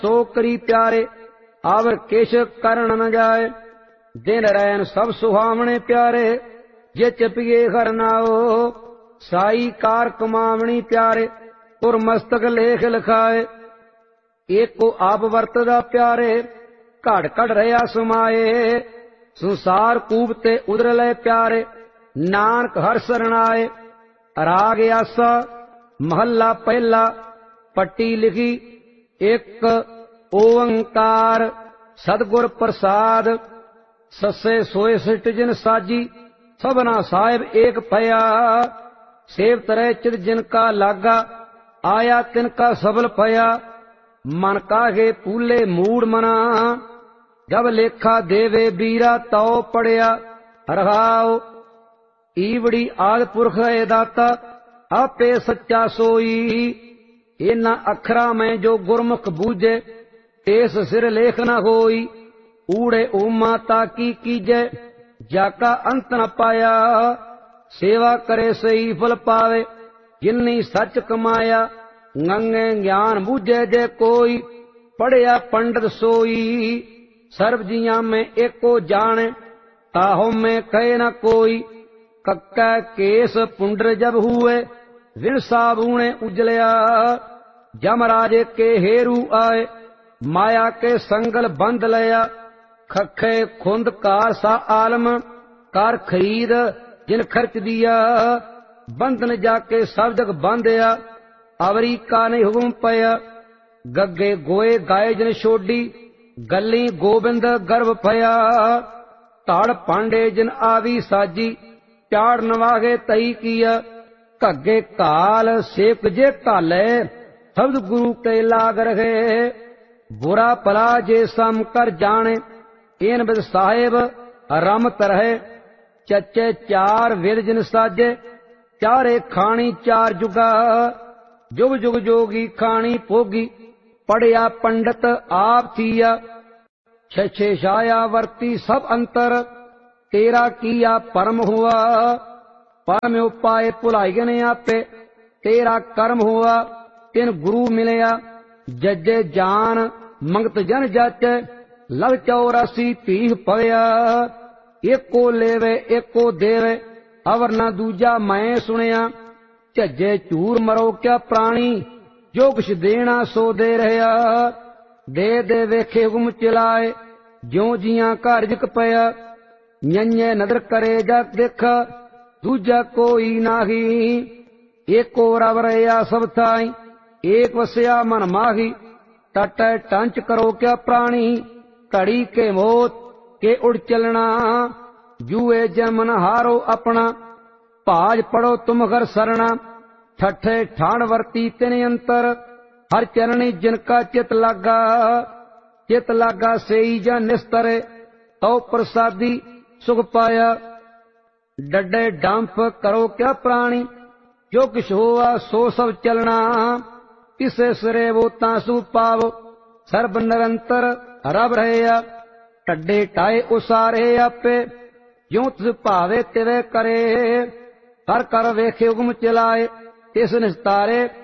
सो करी प्यारे, आवर केश करण न जाए। दिन रैन सब सुहावने प्यारे, जे चपिए हर नाओ। साई कार कमावणी प्यारे, पुर मस्तक लेख लिखाए। एक को आप वरतदा प्यारे, घड़ घड़ रहा समाए। संसार कूब ते उधर ले प्यारे, नानक हर सरणाए। राग आसा महला पहला, पट्टी लिखी एक ओंकार। सतगुर प्रसाद ससे सोए सिट जिन साजी, सबना साहिब एक भया। सेव तरह चित जिनका लागा, आया तिनका सबल भया। मन काहे पूले मूड मना, जब लेखा देवे बीरा तो पड़िया। रहाओ ईवड़ी आद पुरख है दाता, आपे सच्चा सोई। इना अखरा में जो गुरमुख बूझे, तेस सिर लेख न होई। ऊड़े उमा ताकी कीजे, जाका अंत न पाया। सेवा करे सही फल पावे, जिन्नी सच कमाया। गंगे ज्ञान बूझे जे कोई, पढ़िया पंडित सोई। सर्व जिया में एको जाने, ताहो में कहे न कोई। कक्का केस पुंडर जब हुए, विण साबूने उजलिया। जमराजे के हेरू आए, माया के संगल बंद लया। खखे खुंद कार सा आलम, कार खरीद जिन खर्च दिया। बंधन जाके सब जग बांधया, आवरी का नहीं हुकुम पया। गग्गे गोए गाए जिन छोड़ी, गली गोबिंद गर्भ पया। ताड़ पांडे जिन आवी साजी, चाड़ नवागे तई किया। घग्गे काल सेक जे काले, शब्द गुरु के लाग रहे। बुरा भला जे सम कर जाने, इन बिद साहेब रमत रहे। चचे चार विद जिन साजे, चारे खानी चार जुगा। जुग जुग जोगी खानी भोगी, पढ़िया पंडित आप थिया। छे छाया वर्ती सब अंतर, तेरा किया परम हुआ। परम उपाय भुलाई ने आपे, तेरा कर्म हुआ। तिन गुरु मिलया, जजे जान मंगत जन जाचे। लव 84 पीह पवया। एको लेवे एको देवे, अवर न दूजा मैं सुनिया। झज्जे झूर मरो क्या प्राणी, जो कुछ देना सो दे रहा। दे वेखे हुकुम चलाए, ज्यों जिया घर जिक पया। नन्हे नदर करे जग देखा, दूजा कोई नाही। एको रव रहा सब थाई, एक वसया मन माही। टट टंच करो क्या प्राणी, घड़ी के मौत के उड़ चलना। जुए जमन हारो अपना, भाज पड़ो तुम घर सरना। ठठे ठाण वर्ती तिन अंतर, हर चरणी जिनका चित लागा। चित लागा सेई जा निस्तरे, तो प्रसादी सुख पाया। डडे डंफ करो क्या प्राणी, जो किछ हुआ सो सब चलना। किसे सिरे वो तासु पावो, सर्ब निरंतर रब रहया। टड्डे टाए उसारे आपे, ज्यों तिस भावे तिवे करे। कर कर वेखे हुकुम चलाए, तिस निस्तारे।